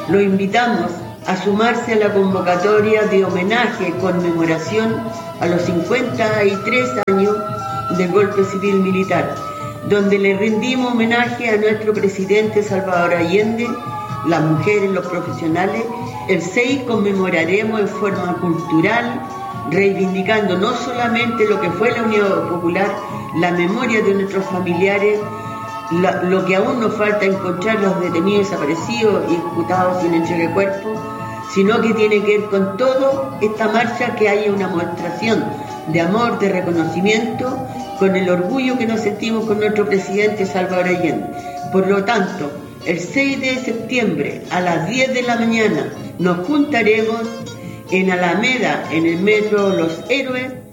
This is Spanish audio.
Lo invitamos a sumarse a la convocatoria de homenaje y conmemoración a los 53 años del golpe civil militar, donde le rendimos homenaje a nuestro presidente Salvador Allende, las mujeres, los profesionales. El 6 conmemoraremos en forma cultural, reivindicando no solamente lo que fue la Unidad Popular, la memoria de nuestros familiares, lo que aún nos falta encontrar, los detenidos desaparecidos y ejecutados sin entrega de cuerpo, sino que tiene que ver con toda esta marcha, que haya una demostración de amor, de reconocimiento, con el orgullo que nos sentimos con nuestro presidente Salvador Allende. Por lo tanto, el 6 de septiembre a las 10 de la mañana nos juntaremos en Alameda, en el metro Los Héroes,